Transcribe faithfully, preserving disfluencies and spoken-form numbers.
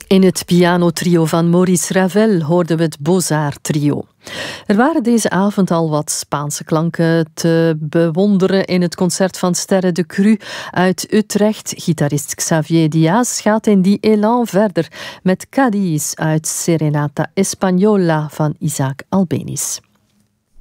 In het pianotrio van Maurice Ravel hoorden we het Beaux-Arts trio. Er waren deze avond al wat Spaanse klanken te bewonderen in het concert van Sterre de Cru uit Utrecht. Gitarist Xavier Diaz gaat in die elan verder met Cádiz uit Serenata Española van Isaac Albéniz.